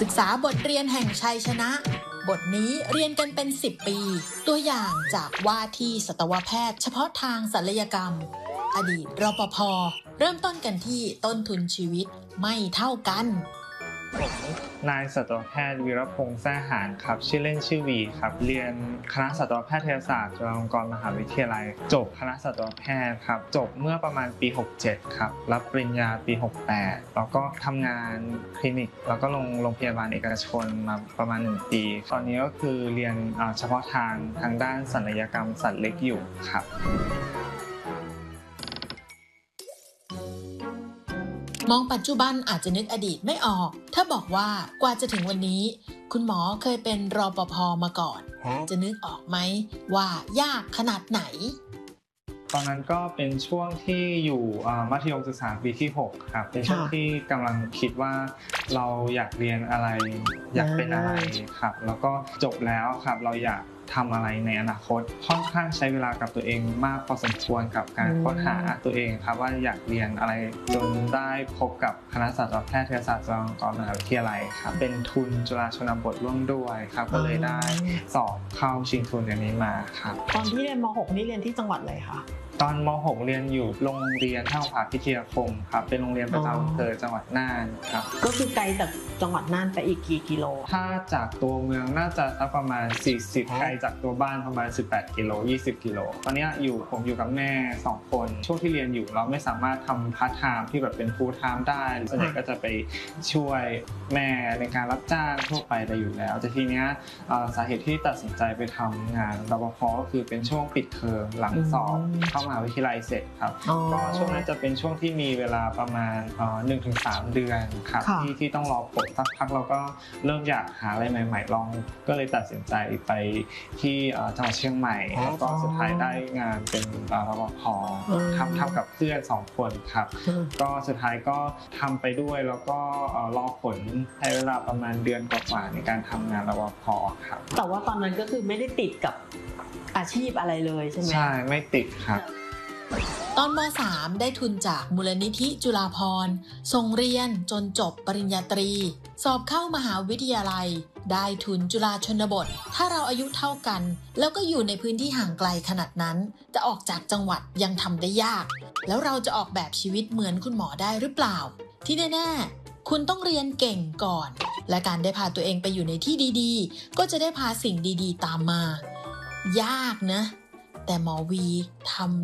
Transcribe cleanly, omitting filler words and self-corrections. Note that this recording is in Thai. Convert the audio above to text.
ศึกษาบทเรียนแห่งชัยชนะบทนี้เรียนกันเป็น10 ปีตัวอย่างจากว่าที่สัตวแพทย์เฉพาะทางศัลยกรรมอดีตรปภ.เริ่มต้นกันที่ต้นทุนชีวิตไม่เท่ากันผมนายสัตวแพทย์วีรพงษ์แซ่หานครับชื่อเล่นชื่อวีครับเรียนคณะสัตวแพทยศาสตร์จุฬาลงกรณ์มหาวิทยาลัยจบคณะสัตวแพทย์ครับจบเมื่อประมาณปี67ครับรับปริญญาปี68แล้วก็ทำงานคลินิกแล้วก็โรงพยาบาลเอกชนมาประมาณ1 ปีตอนนี้ก็คือเรียนเฉพาะทางด้านศัลยกรรมสัตว์เล็กอยู่ครับมองปัจจุบันอาจจะนึกอดีตไม่ออกถ้าบอกว่ากว่าจะถึงวันนี้คุณหมอเคยเป็นรปภ.มาก่อนจะนึกออกไหมว่ายากขนาดไหนตอนนั้นก็เป็นช่วงที่อยู่มัธยมศึกษาปีที่6ครับเป็นช่วงที่กำลังคิดว่าเราอยากเรียนอะไรอยากเป็นอะไรครับแล้วก็จบแล้วครับเราอยากทำอะไรในอนาคตค่อนข้างใช้เวลากับตัวเองมากพอสมควรกับการค้นหาตัวเองครับว่าอยากเรียนอะไรจนได้พบกับคณะสัตวแพทยศาสตร์จุฬาลงกรณ์มหาวิทยาลัยครับเป็นทุนจุฬาชนบทร่วมด้วยครับก็เลยได้สอบเข้าชิงทุนอันนี้มาครับตอนที่เรียนม.6 นี่เรียนที่จังหวัดอะไรคะตอนม.6 เรียนอยู่โรงเรียนท่าผาพิทยาคมครับเป็นโรงเรียนประจำอำเภอจังหวัดน่านครับก็คือไกลจากจังหวัดน่านไปอีกกี่กิโลถ้าจากตัวเมืองน่าจะสักประมาณ40ไกลจากตัวบ้านประมาณ18กิโล20กิโลตอนนี้ผมอยู่กับแม่2คนช่วงที่เรียนอยู่เราไม่สามารถทำพาร์ทไทม์ที่แบบเป็นฟูลไทม์ได้ส่วนใหญ่ก็จะไปช่วยแม่ในการรับจ้างทั่วไปได้อยู่แล้วแต่ทีเนี้ยสาเหตุที่ตัดสินใจไปทำงานรปภ.ก็คือเป็นช่วงปิดเทอมหลังสอบเข้ามหาวิทยาลัยเสร็จครับก็ช่วงนั้นจะเป็นช่วงที่มีเวลาประมาณ1-3 เดือนครับที่ต้องรอผลสักพักเราก็เริ่มอยากหาอะไรใหม่ๆลองก็เลยตัดสินใจไปที่จังหวัดเชียงใหม่แล้วก็สุดท้ายได้งานเป็นรปภ.ทำกับเพื่อน2 คนครับก็สุดท้ายก็ทำไปด้วยแล้วก็รอผลใช้เวลาประมาณเดือนกว่าในการทำงานรปภ.ครับแต่ว่าตอนนั้นก็คือไม่ได้ติดกับอาชีพอะไรเลยใช่ไหมใช่ไม่ติดครับตอนม.3 ได้ทุนจากมูลนิธิจุฬาภรณ์ส่งเรียนจนจบปริญญาตรีสอบเข้ามหาวิทยาลัยได้ทุนจุฬาชนบทถ้าเราอายุเท่ากันแล้วก็อยู่ในพื้นที่ห่างไกลขนาดนั้นจะออกจากจังหวัดยังทำได้ยากแล้วเราจะออกแบบชีวิตเหมือนคุณหมอได้หรือเปล่าที่แน่ๆคุณต้องเรียนเก่งก่อนและการได้พาตัวเองไปอยู่ในที่ดีๆก็จะได้พาสิ่งดีๆตามมายากนะแต่หมอวีทำ